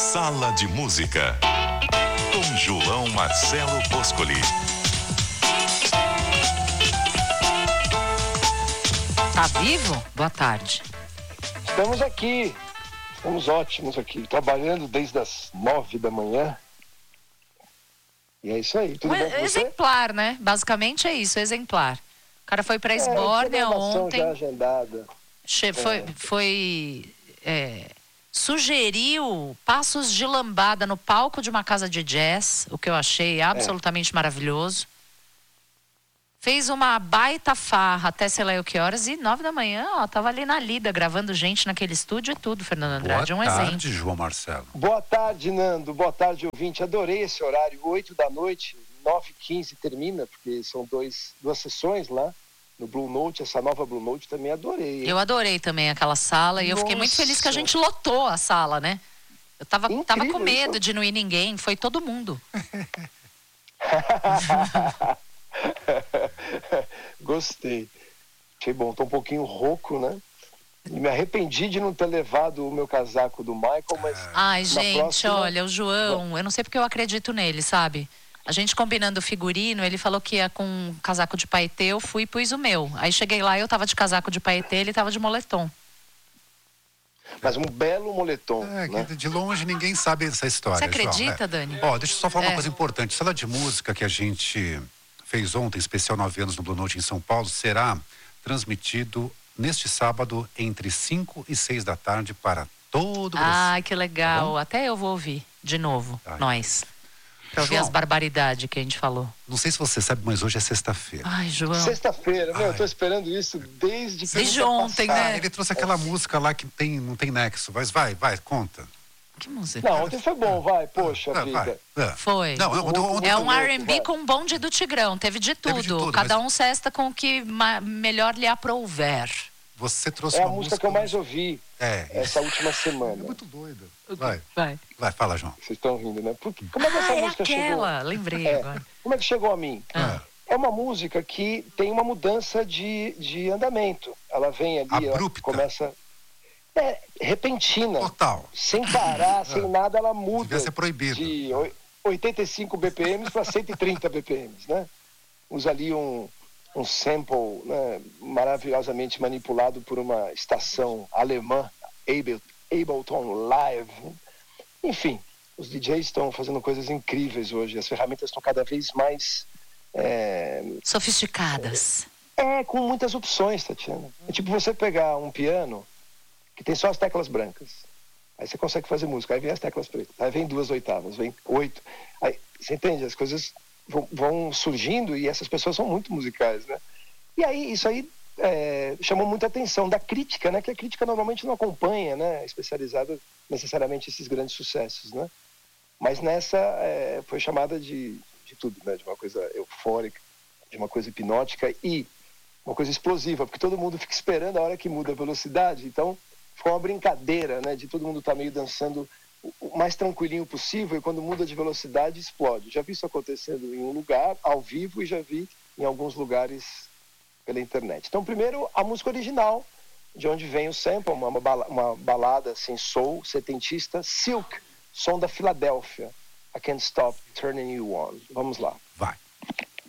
Sala de Música, com João Marcelo Boscoli. Tá vivo? Boa tarde. Estamos aqui, estamos ótimos aqui, trabalhando desde as 9 da manhã. E é isso aí, tudo bom com você? Exemplar, né? Basicamente é isso, exemplar. O cara foi pra Esbórnia ontem. Já agendada. Sugeriu passos de lambada no palco de uma casa de jazz, o que eu achei absolutamente maravilhoso. Fez uma baita farra até sei lá o que horas e 9 da manhã, tava ali na lida, gravando gente naquele estúdio e tudo, Fernando Andrade. Boa tarde, exemplo. João Marcelo. Boa tarde, Nando. Boa tarde, ouvinte. Adorei esse horário, 8 da noite, 9h15 termina, porque são duas sessões lá no Blue Note, essa nova Blue Note também adorei. Eu adorei também aquela sala e eu fiquei muito feliz que a gente lotou a sala, né? Eu tava com medo de não ir ninguém, foi todo mundo. Gostei. Achei bom, tô um pouquinho rouco, né? E me arrependi de não ter levado o meu casaco do Michael, mas... Ai, gente, próxima... olha, o João, eu não sei porque eu acredito nele, sabe? A gente combinando o figurino, ele falou que ia com um casaco de paetê, eu fui e pus o meu. Aí cheguei lá, eu tava de casaco de paetê, ele tava de moletom. Mas um belo moletom, né? De longe ninguém sabe essa história. Você acredita, João, Dani? Deixa eu só falar uma coisa importante. Sala de música que a gente fez ontem, especial 9 anos no Blue Note em São Paulo, será transmitido neste sábado entre 5 e 6 da tarde para todo o Brasil. Ai, que legal. Até eu vou ouvir de novo, nós. Pra ouvir as barbaridades que a gente falou. Não sei se você sabe, mas hoje é sexta-feira. Ai, João. Sexta-feira, eu tô esperando isso desde ontem, né? Ele trouxe aquela música lá que não tem nexo, mas vai, conta. Que música? Não, ontem foi bom, poxa vida. Foi. Não, é um R&B com um bonde do Tigrão, teve de tudo. Cada um cesta com o que melhor lhe aprouver. Você trouxe uma música que eu mais ouvi essa última semana. É muito doida. Vai, fala, João. Vocês estão rindo, né? Como é que essa música chegou? Lembrei agora. Como é que chegou a mim? É uma música que tem uma mudança de andamento. Ela vem ali, abrupta. Começa... repentina. Total. Sem parar, sem nada, ela muda. Devia ser proibido. De 85 BPMs para 130 BPMs, né? Usa ali um sample, né, maravilhosamente manipulado por uma estação alemã, Ableton Live. Enfim, os DJs estão fazendo coisas incríveis hoje. As ferramentas estão cada vez mais... sofisticadas. Com muitas opções, Tatiana. É tipo você pegar um piano que tem só as teclas brancas. Aí você consegue fazer música. Aí vem as teclas pretas. Aí vem 2 oitavas, vem 8. Aí, você entende? As coisas vão surgindo e essas pessoas são muito musicais, né? E aí, isso aí chamou muita atenção da crítica, né? Que a crítica normalmente não acompanha, né? Especializada necessariamente esses grandes sucessos, né? Mas nessa foi chamada de tudo, né? De uma coisa eufórica, de uma coisa hipnótica e uma coisa explosiva, porque todo mundo fica esperando a hora que muda a velocidade. Então, foi uma brincadeira, né? De todo mundo estar meio dançando o mais tranquilinho possível e quando muda de velocidade explode. Já vi isso acontecendo em um lugar, ao vivo, e já vi em alguns lugares pela internet. Então, primeiro, a música original, de onde vem o sample, uma balada assim, soul, setentista, Silk, som da Filadélfia. I Can't Stop Turning You On. Vamos lá. Vai.